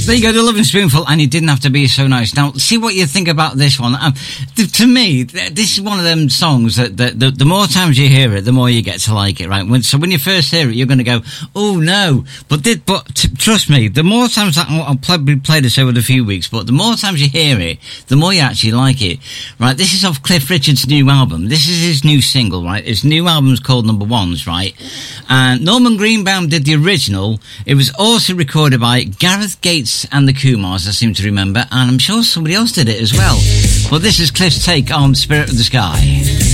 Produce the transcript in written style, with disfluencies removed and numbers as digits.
There you go, The Loving Spoonful, and you didn't have to be so nice. Now, see what you think about this one. To me, this is one of them songs that the more times you hear it, the more you get to like it, right? So when you first hear it, you're going to go, oh no. But trust me, the more times I'll probably play this over a few weeks, but the more times you hear it, the more you actually like it. Right, this is off Cliff Richard's new album. This is his new single, right? His new album's called Number Ones, right? And Norman Greenbaum did the original. It was also recorded by Gareth Gates and the Kumars, I seem to remember, and I'm sure somebody else did it as well. But this is Cliff's take on Spirit of the Sky.